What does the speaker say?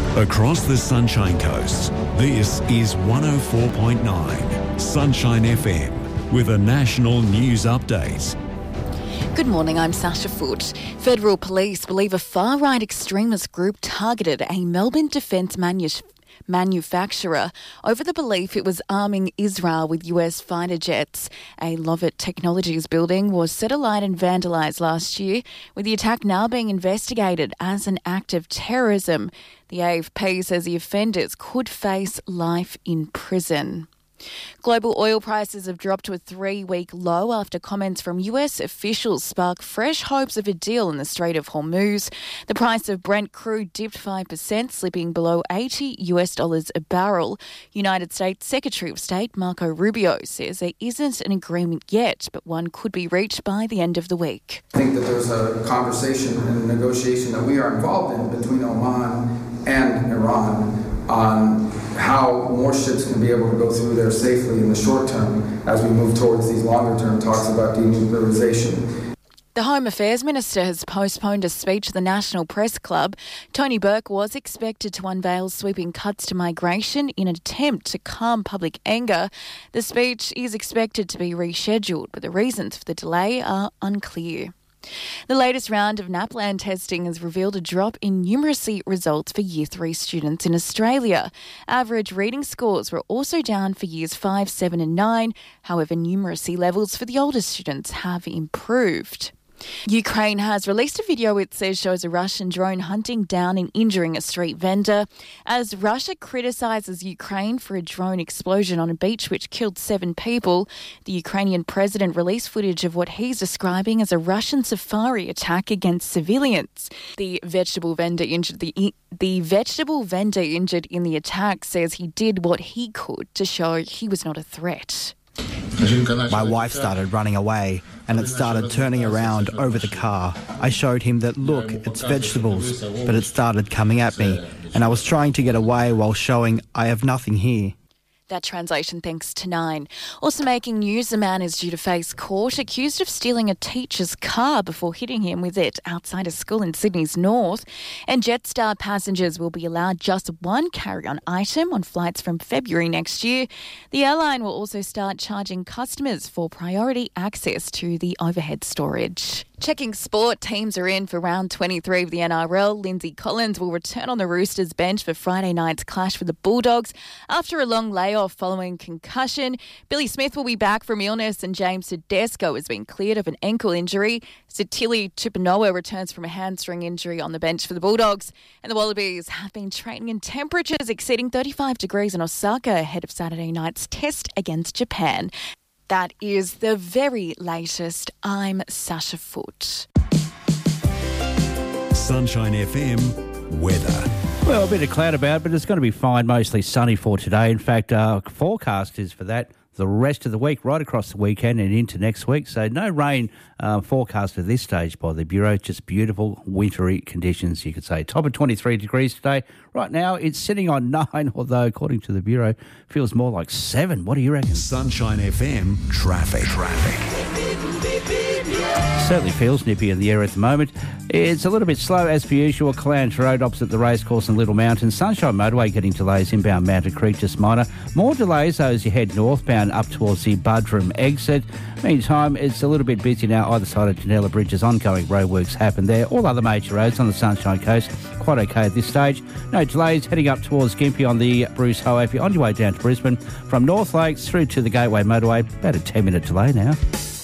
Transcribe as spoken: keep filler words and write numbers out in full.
Across the Sunshine Coast, this is one oh four point nine Sunshine F M with a national news update. Good morning, I'm Sasha Foote. Federal police believe a far-right extremist group targeted a Melbourne defence manufacturer manufacturer over the belief it was arming Israel with U S fighter jets. A Lovett Technologies building was set alight and vandalised last year, with the attack now being investigated as an act of terrorism. The A F P says the offenders could face life in prison. Global oil prices have dropped to a three-week low after comments from U S officials spark fresh hopes of a deal in the Strait of Hormuz. The price of Brent crude dipped five percent, slipping below eighty US dollars a barrel. United States Secretary of State Marco Rubio says there isn't an agreement yet, but one could be reached by the end of the week. I think that there's a conversation and a negotiation that we are involved in between Oman and Iran on how more ships can be able to go through there safely in the short term as we move towards these longer term talks about denuclearization. The Home Affairs Minister has postponed a speech at the National Press Club. Tony Burke was expected to unveil sweeping cuts to migration in an attempt to calm public anger. The speech is expected to be rescheduled, but the reasons for the delay are unclear. The latest round of NAPLAN testing has revealed a drop in numeracy results for Year three students in Australia. Average reading scores were also down for Years five, seven and nine. However, numeracy levels for the older students have improved. Ukraine has released a video it says shows a Russian drone hunting down and injuring a street vendor. As Russia criticises Ukraine for a drone explosion on a beach which killed seven people, the Ukrainian president released footage of what he's describing as a Russian safari attack against civilians. The vegetable vendor injured the the vegetable vendor injured in the attack says he did what he could to show he was not a threat. My wife started running away and it started turning around over the car. I showed him that, look, it's vegetables, but it started coming at me and I was trying to get away while showing I have nothing here. That translation thanks to Nine. Also making news, a man is due to face court accused of stealing a teacher's car before hitting him with it outside a school in Sydney's north. And Jetstar passengers will be allowed just one carry-on item on flights from February next year. The airline will also start charging customers for priority access to the overhead storage. Checking sport, teams are in for round twenty-three of the N R L. Lindsay Collins will return on the Roosters bench for Friday night's clash with the Bulldogs after a long layoff following concussion. Billy Smith will be back from illness and James Tedesco has been cleared of an ankle injury. Sitili Tupanoa returns from a hamstring injury on the bench for the Bulldogs. And the Wallabies have been training in temperatures exceeding thirty-five degrees in Osaka ahead of Saturday night's test against Japan. That is the very latest. I'm Sasha Foote. Sunshine F M weather. Well, a bit of cloud about, but it's going to be fine, mostly sunny for today. In fact, our forecast is for that the rest of the week, right across the weekend and into next week. So no rain uh, forecast at this stage by the Bureau, just beautiful wintry conditions, you could say. Top of twenty-three degrees today. Right now, it's sitting on nine, although according to the Bureau, feels more like seven. What do you reckon? Sunshine F M traffic. Traffic. Certainly feels nippy in the air at the moment. It's a little bit slow as per usual. Callants Road opposite the racecourse in Little Mountain. Sunshine Motorway getting delays inbound Mountain Creek, just minor. More delays though as you head northbound up towards the Budrum exit. Meantime, it's a little bit busy now either side of Janella Bridges. Ongoing roadworks happen there. All other major roads on the Sunshine Coast quite okay at this stage. No delays heading up towards Gympie on the Bruce Highway. If you're on your way down to Brisbane from North Lakes through to the Gateway Motorway, about a ten minute delay now.